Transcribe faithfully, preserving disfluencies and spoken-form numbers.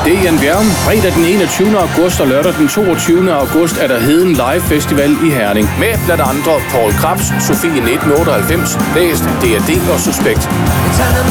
Det er Jan Bjerg. Fredag den enogtyvende august og lørdag den toogtyvende august er der Heden Live Festival i Herning. Med blandt andre Paul Krabs, Sofie nitten otteoghalvfems, Læst, D og D og Suspekt.